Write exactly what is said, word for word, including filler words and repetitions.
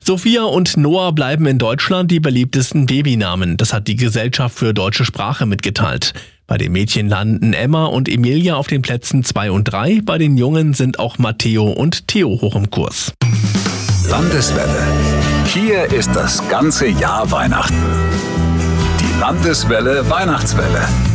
Sophia und Noah bleiben in Deutschland die beliebtesten Babynamen. Das hat die Gesellschaft für deutsche Sprache mitgeteilt. Bei den Mädchen landen Emma und Emilia auf den Plätzen zwei und drei. Bei den Jungen sind auch Matteo und Theo hoch im Kurs. Landeswelle. Hier ist das ganze Jahr Weihnachten. Die Landeswelle Weihnachtswelle.